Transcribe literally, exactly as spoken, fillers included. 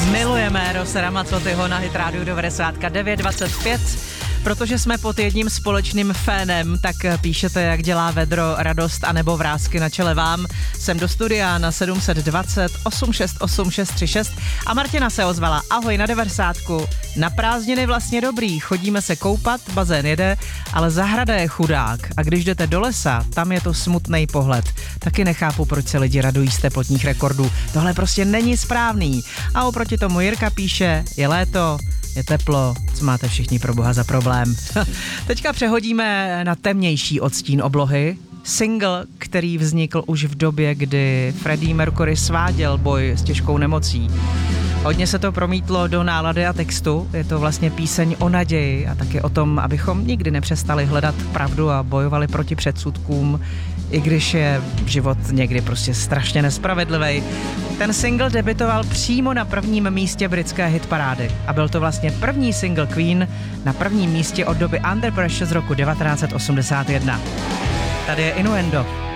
Milujeme Erose Ramazzotyho na Hit Radio devadesát devět dvacet pět. Protože jsme pod jedním společným fénem, tak píšete, jak dělá vedro radost anebo vrásky na čele vám. Jsem do studia na sedm set dvacet osm šest osm šest tři šest a Martina se ozvala. Ahoj na devadesátku. Na prázdniny vlastně dobrý, chodíme se koupat, bazén jede, ale zahrada je chudák. A když jdete do lesa, tam je to smutný pohled. Taky nechápu, proč se lidi radují z teplotních rekordů. Tohle prostě není správný. A oproti tomu Jirka píše, je léto, je teplo, co máte všichni pro boha za problém. Teďka přehodíme na temnější odstín oblohy. Single, který vznikl už v době, kdy Freddie Mercury sváděl boj s těžkou nemocí. Hodně se to promítlo do nálady a textu. Je to vlastně píseň o naději a taky o tom, abychom nikdy nepřestali hledat pravdu a bojovali proti předsudkům, i když je život někdy prostě strašně nespravedlivý. Ten single debitoval přímo na prvním místě britské hitparády a byl to vlastně první single Queen na prvním místě od doby Under Pressure z roku devatenáct set osmdesát jedna. Tady je Innuendo.